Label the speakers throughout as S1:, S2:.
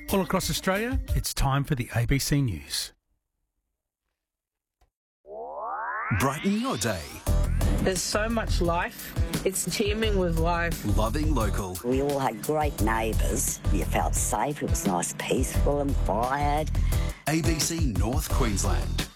S1: All across Australia, it's time for the ABC News.
S2: Brighten your day.
S3: There's so much life. It's teeming with life.
S2: Loving local.
S4: We all had great neighbours. You felt safe. It was nice, peaceful and quiet.
S2: ABC North Queensland.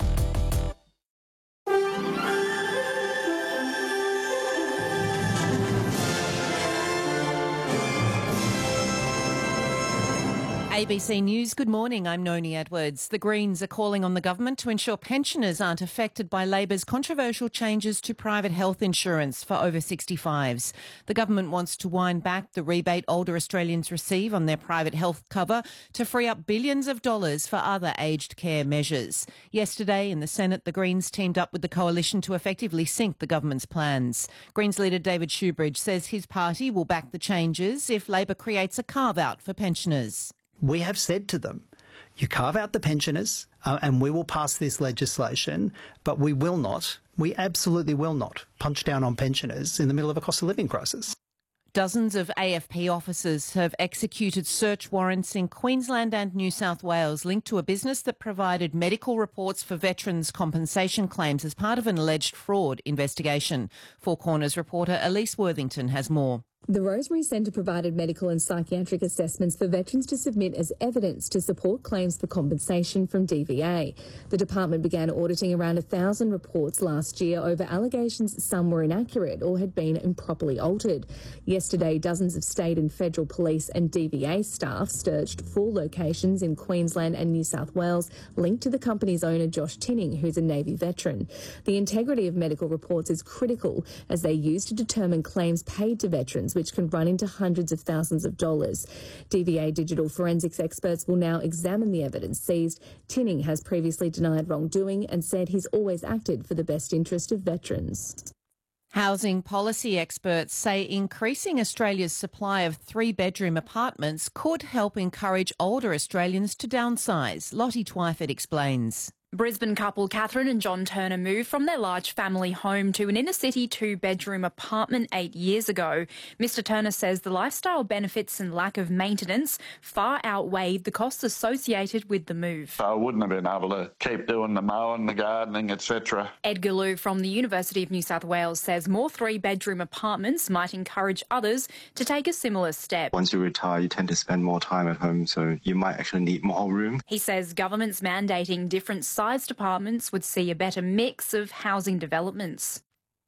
S5: ABC News, good morning. I'm Noni Edwards. The Greens are calling on the government to ensure pensioners aren't affected by Labor's controversial changes to private health insurance for over 65s. The government wants to wind back the rebate older Australians receive on their private health cover to free up billions of dollars for other aged care measures. Yesterday in the Senate, the Greens teamed up with the Coalition to effectively sink the government's plans. Greens leader David Shoebridge says his party will back the changes if Labor creates a carve-out for pensioners.
S6: We have said to them, you carve out the pensioners and we will pass this legislation, but we absolutely will not punch down on pensioners in the middle of a cost of living crisis.
S5: Dozens of AFP officers have executed search warrants in Queensland and New South Wales linked to a business that provided medical reports for veterans' compensation claims as part of an alleged fraud investigation. Four Corners reporter Elise Worthington has more.
S7: The Rosemary Centre provided medical and psychiatric assessments for veterans to submit as evidence to support claims for compensation from DVA. The department began auditing around 1,000 reports last year over allegations some were inaccurate or had been improperly altered. Yesterday, dozens of state and federal police and DVA staff searched 4 locations in Queensland and New South Wales linked to the company's owner Josh Tinning, who's a Navy veteran. The integrity of medical reports is critical as they're used to determine claims paid to veterans, which can run into hundreds of thousands of dollars. DVA digital forensics experts will now examine the evidence seized. Tinning has previously denied wrongdoing and said he's always acted for the best interest of veterans.
S5: Housing policy experts say increasing Australia's supply of 3-bedroom apartments could help encourage older Australians to downsize. Lottie Twyford explains.
S8: Brisbane couple Catherine and John Turner moved from their large family home to an inner-city 2-bedroom apartment 8 years ago. Mr Turner says the lifestyle benefits and lack of maintenance far outweighed the costs associated with the move.
S9: I wouldn't have been able to keep doing the mowing, the gardening, etc.
S8: Edgar Liu from the University of New South Wales says more 3-bedroom apartments might encourage others to take a similar step.
S10: Once you retire, you tend to spend more time at home, so you might actually need more room.
S8: He says governments mandating different sized apartments would see a better mix of housing developments.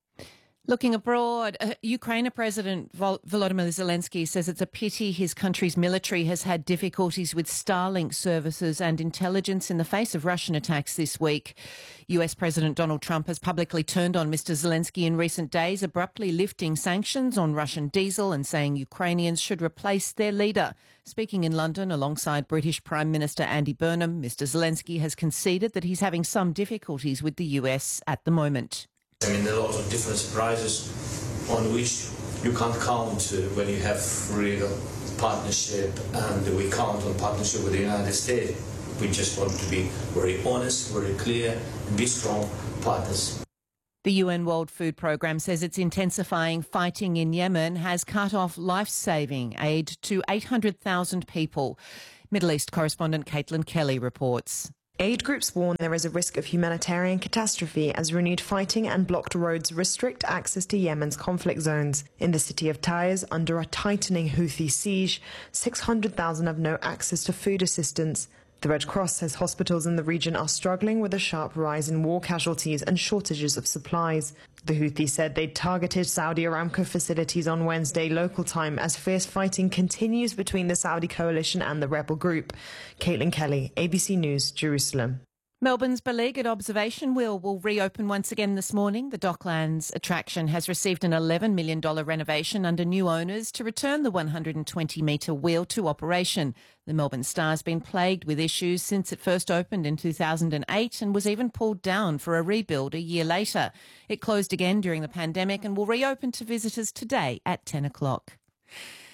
S5: Looking abroad, Ukraine President Volodymyr Zelensky says it's a pity his country's military has had difficulties with Starlink services and intelligence in the face of Russian attacks this week. US President Donald Trump has publicly turned on Mr Zelensky in recent days, abruptly lifting sanctions on Russian diesel and saying Ukrainians should replace their leader. Speaking in London alongside British Prime Minister Andy Burnham, Mr Zelensky has conceded that he's having some difficulties with the US at the moment.
S11: I mean, there are lots of different surprises on which you can't count when you have real partnership, and we count on partnership with the United States. We just want to be very honest, very clear, and be strong partners.
S5: The UN World Food Programme says it's intensifying fighting in Yemen has cut off life-saving aid to 800,000 people. Middle East correspondent Caitlin Kelly reports.
S12: Aid groups warn there is a risk of humanitarian catastrophe as renewed fighting and blocked roads restrict access to Yemen's conflict zones. In the city of Taiz, under a tightening Houthi siege, 600,000 have no access to food assistance. The Red Cross says hospitals in the region are struggling with a sharp rise in war casualties and shortages of supplies. The Houthis said they'd targeted Saudi Aramco facilities on Wednesday local time as fierce fighting continues between the Saudi coalition and the rebel group. Caitlin Kelly, ABC News, Jerusalem.
S5: Melbourne's beleaguered observation wheel will reopen once again this morning. The Docklands attraction has received an $11 million renovation under new owners to return the 120-metre wheel to operation. The Melbourne Star's been plagued with issues since it first opened in 2008 and was even pulled down for a rebuild a year later. It closed again during the pandemic and will reopen to visitors today at 10 o'clock.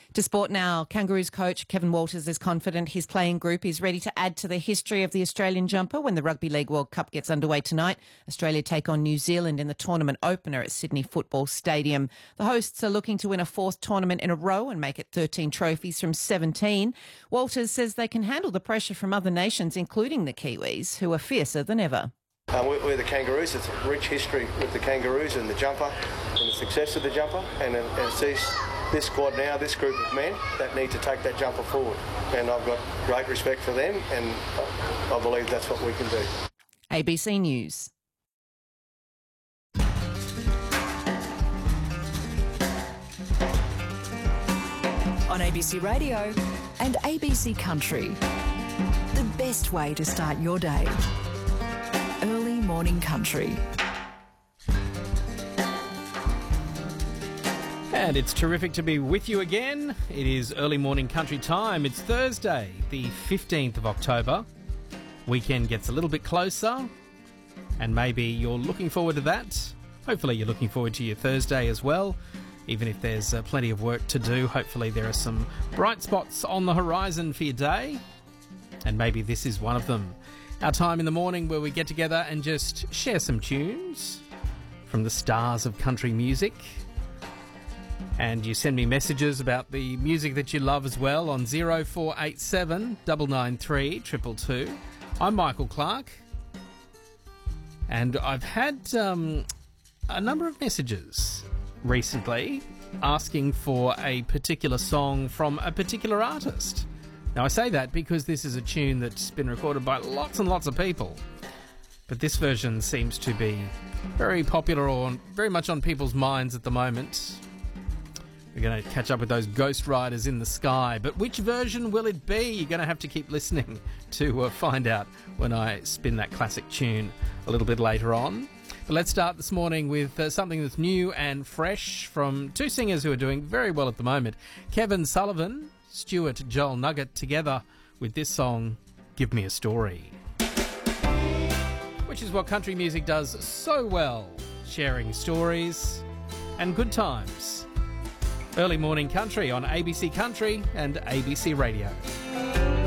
S5: To sport now, Kangaroos coach Kevin Walters is confident his playing group is ready to add to the history of the Australian jumper when the Rugby League World Cup gets underway tonight. Australia take on New Zealand in the tournament opener at Sydney Football Stadium. The hosts are looking to win a fourth tournament in a row and make it 13 trophies from 17. Walters says they can handle the pressure from other nations, including the Kiwis, who are fiercer than ever.
S13: We're the Kangaroos. It's a rich history with the Kangaroos and the jumper and the success of the jumper. And it's this squad now, this group of men that need to take that jumper forward. And I've got great respect for them, and I believe that's what we can do.
S5: ABC News.
S14: On ABC Radio and ABC Country. The best way to start your day. Early morning country.
S15: And it's terrific to be with you again. It is early morning country time. It's Thursday, the 15th of October. Weekend gets a little bit closer, and maybe you're looking forward to that. Hopefully you're looking forward to your Thursday as well. Even if there's plenty of work to do, hopefully there are some bright spots on the horizon for your day. And maybe this is one of them. Our time in the morning where we get together and just share some tunes from the stars of country music. And you send me messages about the music that you love as well on 0487 993 222. I'm Michael Clark. And I've had a number of messages recently asking for a particular song from a particular artist. Now, I say that because this is a tune that's been recorded by lots and lots of people. But this version seems to be very popular or very much on people's minds at the moment. We're going to catch up with those ghost riders in the sky. But which version will it be? You're going to have to keep listening to find out when I spin that classic tune a little bit later on. But let's start this morning with something that's new and fresh from two singers who are doing very well at the moment. Kevin Sullivan, Stuart Joel Nugget together with this song, Give Me a Story. Which is what country music does so well, sharing stories and good times. Early morning country on ABC Country and ABC Radio.